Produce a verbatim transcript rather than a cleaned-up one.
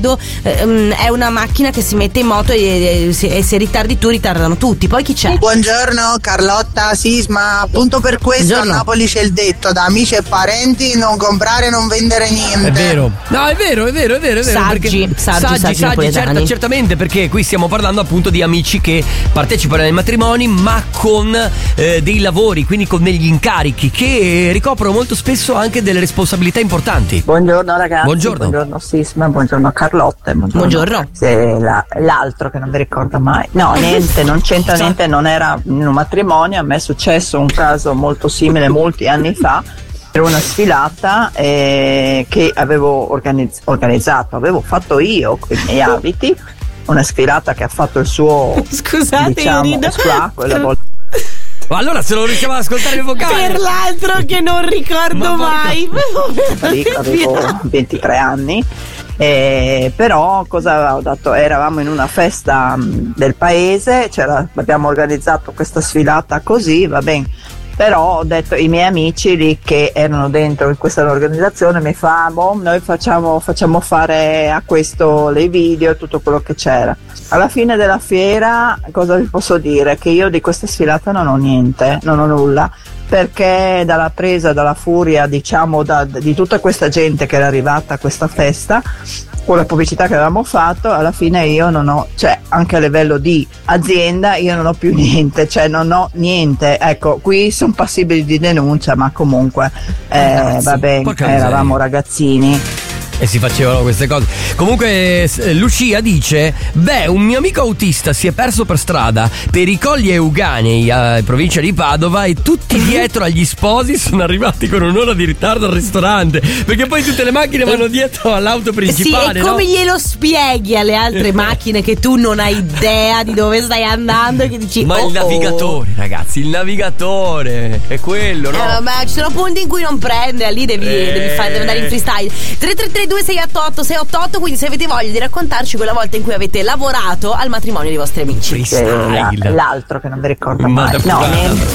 è una macchina che si mette in moto e, e, e se ritardi tu ritardano tutti. Poi chi c'è? Buongiorno Carlotta, Sisma. Appunto per questo Buongiorno. a Napoli c'è il detto da amici e parenti: non comprare, non vendere niente. È vero. No, è vero, è vero, è vero, è vero. Saggi, perché, saggi, saggi, saggi saggi napoletani. certa, certamente, perché qui stiamo parlando appunto di amici che partecipano ai matrimoni, ma con eh, dei lavori, quindi con degli incarichi che ricoprono molto spesso anche delle responsabilità importanti. Buongiorno ragazzi. Buongiorno. Buongiorno Sisma, buongiorno Carlotta. Buongiorno. Buongiorno. Se la- l'altro che non mi ricordo mai. No, niente, non c'entra niente, non era in un matrimonio. A me è successo un caso molto simile molti anni fa. Era una sfilata eh, che avevo organizz- organizzato, avevo fatto io con i miei abiti. Una sfilata che ha fatto il suo, Scusate, diciamo, io rido. exploit, quella volta. Ma allora se non riusciamo ad ascoltare il vocale. Per l'altro che non ricordo Ma mai. Lì avevo ventitré anni. Eh, però cosa ho dato? Eravamo in una festa mh, del paese, c'era, abbiamo organizzato questa sfilata così, va bene. Però ho detto i miei amici lì che erano dentro in questa organizzazione mi fa boh, noi facciamo, facciamo fare a questo le video e tutto quello che c'era. Alla fine della fiera cosa vi posso dire? Che io di questa sfilata non ho niente, non ho nulla, perché dalla presa, dalla furia diciamo da, di tutta questa gente che era arrivata a questa festa, con la pubblicità che avevamo fatto, alla fine io non ho, cioè anche a livello di azienda io non ho più niente, cioè non ho niente, ecco, qui sono passibili di denuncia, ma comunque eh, Ragazzi, va bene, porca miseria. eravamo ragazzini. E si facevano queste cose. Comunque s- Lucia dice: beh, un mio amico autista si è perso per strada per i Colli Euganei, a in provincia di Padova, e tutti dietro agli sposi sono arrivati con un'ora di ritardo al ristorante, perché poi tutte le macchine vanno dietro all'auto principale. Sì, e come no? glielo spieghi alle altre macchine che tu non hai idea di dove stai andando, che dici Ma oh, il navigatore, oh. ragazzi, il navigatore è quello, no? Eh, vabbè, ci sono punti in cui non prende, lì devi, Eh. devi, fare, devi andare in freestyle. Tre tre tre due sei otto otto sei otto otto, quindi se avete voglia di raccontarci quella volta in cui avete lavorato al matrimonio dei vostri amici. Freestyle. Eh, la- l'altro che non vi ricordo Ma mai. da No, purata. niente.